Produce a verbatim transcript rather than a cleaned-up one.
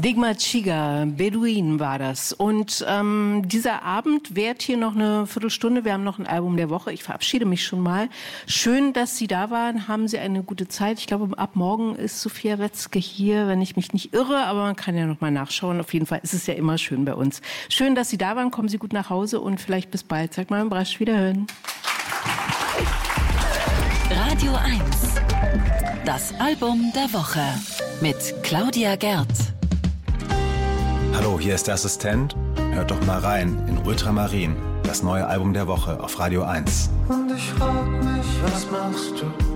Digma Chiga, Beduin war das. Und ähm, dieser Abend währt hier noch eine Viertelstunde. Wir haben noch ein Album der Woche. Ich verabschiede mich schon mal. Schön, dass Sie da waren. Haben Sie eine gute Zeit. Ich glaube, ab morgen ist Sophia Wetzke hier, wenn ich mich nicht irre. Aber man kann ja noch mal nachschauen. Auf jeden Fall ist es ja immer schön bei uns. Schön, dass Sie da waren. Kommen Sie gut nach Hause und vielleicht bis bald. Sag mal, Brasch, wiederhören. Radio eins. Das Album der Woche mit Claudia Gerth. Hallo, hier ist der Assistent. Hört doch mal rein in Ultramarin, das neue Album der Woche auf Radio eins. Und ich frag mich, was machst du?